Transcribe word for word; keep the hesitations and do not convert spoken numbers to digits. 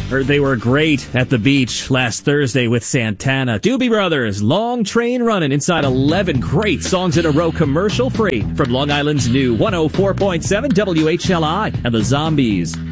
Heard they were great at the beach last Thursday with Santana. Doobie Brothers, Long Train Running inside eleven great songs in a row, commercial free from Long Island's new one oh four point seven W H L I and the Zombies.